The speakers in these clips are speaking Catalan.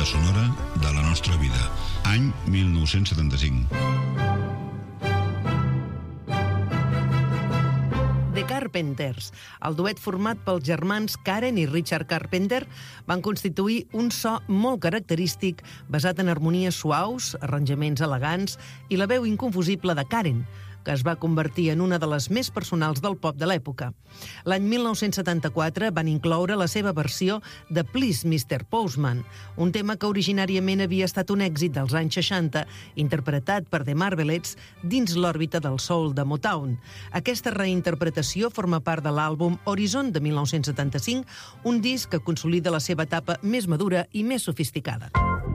sonora de la nostra vida. Any 1975. The Carpenters, el duet format pels germans Karen i Richard Carpenter, van constituir un so molt característic basat en harmonies suaus, arranjaments elegants i la veu inconfusible de Karen, que es va convertir en una de les més personals del pop de l'època. L'any 1974 van incloure la seva versió de Please Mr. Postman, un tema que originàriament havia estat un èxit dels anys 60, interpretat per The Marvelettes dins l'òrbita del soul de Motown. Aquesta reinterpretació forma part de l'àlbum Horizon de 1975, un disc que consolida la seva etapa més madura i més sofisticada.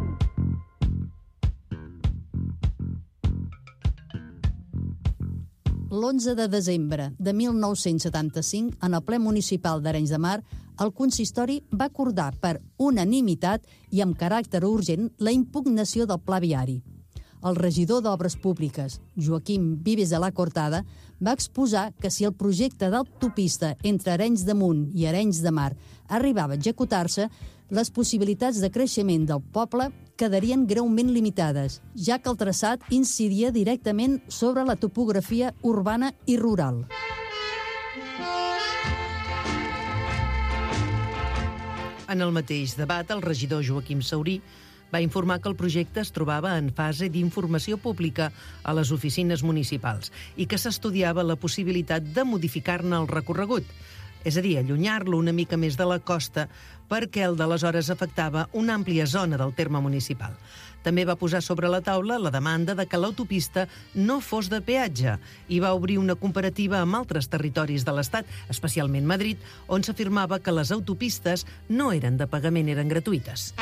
L'11 de desembre de 1975, en el ple municipal d'Arenys de Mar, el consistori va acordar per unanimitat i amb caràcter urgent la impugnació del pla viari. El regidor d'Obres Públiques, Joaquim Vives de la Cortada, va exposar que si el projecte d'autopista entre Arenys de Munt i Arenys de Mar arribava a executar-se, les possibilitats de creixement del poble quedarien greument limitades, ja que el traçat incidia directament sobre la topografia urbana i rural. En el mateix debat, el regidor Joaquim Saurí va informar que el projecte es trobava en fase d'informació pública a les oficines municipals i que s'estudiava la possibilitat de modificar-ne el recorregut, és a dir, allunyar-lo una mica més de la costa perquè el d'aleshores afectava una àmplia zona del terme municipal. També va posar sobre la taula la demanda de que l'autopista no fos de peatge i va obrir una comparativa amb altres territoris de l'Estat, especialment Madrid, on s'afirmava que les autopistes no eren de pagament, eren gratuïtes.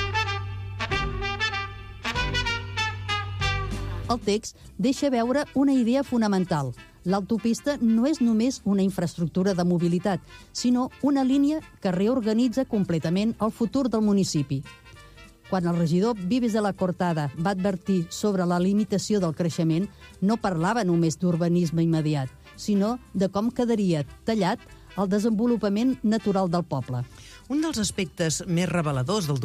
El text deixa veure una idea fonamental. L'autopista no és només una infraestructura de mobilitat, sinó una línia que reorganitza completament el futur del municipi. Quan el regidor Vives de la Cortada va advertir sobre la limitació del creixement, no parlava només d'urbanisme immediat, sinó de com quedaria tallat el desenvolupament natural del poble. Un dels aspectes més reveladors del